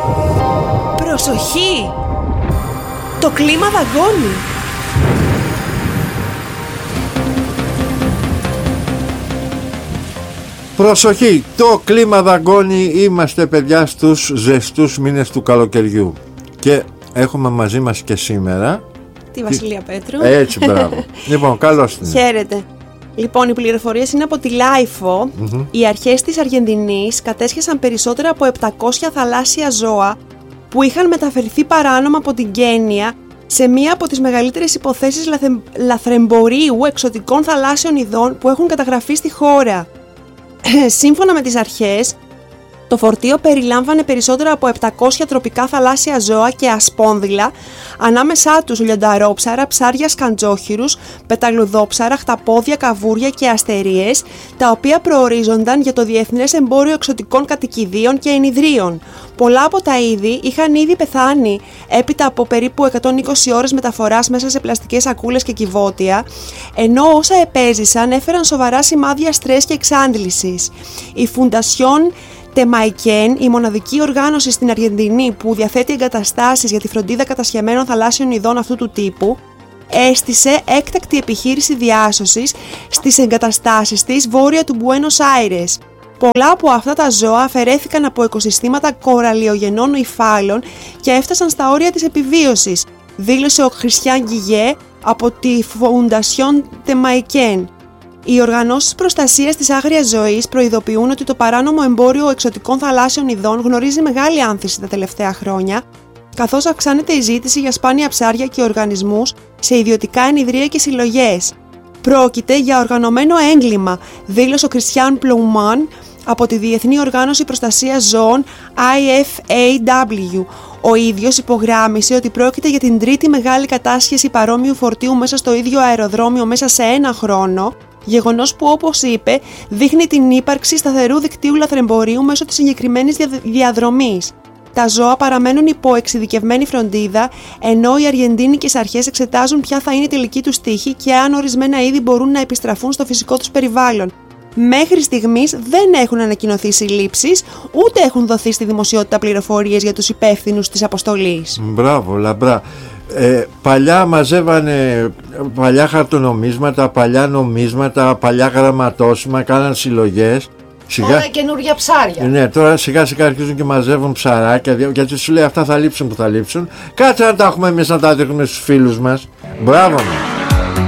Προσοχή! Το κλίμα δαγκώνει! Προσοχή! Το κλίμα δαγκώνει. Είμαστε, παιδιά, στους ζεστούς μήνες του καλοκαιριού. Και έχουμε μαζί μας και σήμερα τη Βασιλεία Πέτρου. Έτσι, μπράβο. Λοιπόν, καλώς την. Χαίρετε. Λοιπόν, οι πληροφορίες είναι από τη Λάιφο. Οι αρχές της Αργεντινής κατέσχεσαν περισσότερα από 700 θαλάσσια ζώα που είχαν μεταφερθεί παράνομα από την Κένια σε μία από τις μεγαλύτερες υποθέσεις λαθρεμπορίου εξωτικών θαλάσσιων ειδών που έχουν καταγραφεί στη χώρα. Σύμφωνα με τις αρχές, το φορτίο περιλάμβανε περισσότερα από 700 τροπικά θαλάσσια ζώα και ασπόνδυλα, ανάμεσά τους λιονταρόψαρα, ψάρια σκαντζόχυρους, πεταλουδόψαρα, χταπόδια, καβούρια και αστερίες, τα οποία προορίζονταν για το διεθνές εμπόριο εξωτικών κατοικιδίων και ενιδρίων. Πολλά από τα είδη είχαν ήδη πεθάνει έπειτα από περίπου 120 ώρες μεταφοράς μέσα σε πλαστικές σακούλες και κυβότια, ενώ όσα επέζησαν έφεραν σοβαρά σημάδια στρες και εξάντλησης. Η Fundación Temaiken, η μοναδική οργάνωση στην Αργεντινή που διαθέτει εγκαταστάσεις για τη φροντίδα κατασχεμένων θαλάσσιων ειδών αυτού του τύπου, έστησε έκτακτη επιχείρηση διάσωσης στις εγκαταστάσεις της βόρεια του Μπουένος Άιρες. Πολλά από αυτά τα ζώα αφαιρέθηκαν από οικοσυστήματα κοραλιογενών υφάλων και έφτασαν στα όρια της επιβίωσης, δήλωσε ο Χριστιάν Γκιγέ από τη Fundación Temaiken. Οι οργανώσεις προστασίας της άγριας ζωής προειδοποιούν ότι το παράνομο εμπόριο εξωτικών θαλάσσιων ειδών γνωρίζει μεγάλη άνθηση τα τελευταία χρόνια, καθώς αυξάνεται η ζήτηση για σπάνια ψάρια και οργανισμούς σε ιδιωτικά ενιδρία και συλλογές. Πρόκειται για οργανωμένο έγκλημα, δήλωσε ο Κριστιάν Πλουμάν από τη Διεθνή Οργάνωση Προστασίας Ζώων IFAW. Ο ίδιος υπογράμμισε ότι πρόκειται για την τρίτη μεγάλη κατάσχεση παρόμοιου φορτίου μέσα στο ίδιο αεροδρόμιο μέσα σε ένα χρόνο, γεγονός που, όπως είπε, δείχνει την ύπαρξη σταθερού δικτύου λαθρεμπορίου μέσω της συγκεκριμένης διαδρομής. Τα ζώα παραμένουν υπό εξειδικευμένη φροντίδα, ενώ οι αργεντίνικες αρχές εξετάζουν ποια θα είναι η τελική τους τύχη και αν ορισμένα είδη μπορούν να επιστραφούν στο φυσικό τους περιβάλλον. Μέχρι στιγμής δεν έχουν ανακοινωθεί συλλήψεις, ούτε έχουν δοθεί στη δημοσιότητα πληροφορίες για τους υπεύθυνους της αποστολής. Μπράβο, λαμπρά. Παλιά μαζεύανε παλιά χαρτονομίσματα, παλιά νομίσματα, παλιά γραμματόσημα, κάναν συλλογές. Τώρα καινούργια ψάρια. Ναι, τώρα σιγά σιγά αρχίζουν και μαζεύουν ψαράκια, γιατί σου λέει αυτά θα λείψουν που θα λείψουν. Κάτσε να τα έχουμε εμείς να τα δείχνουμε στους φίλους μας. Μπράβο μας.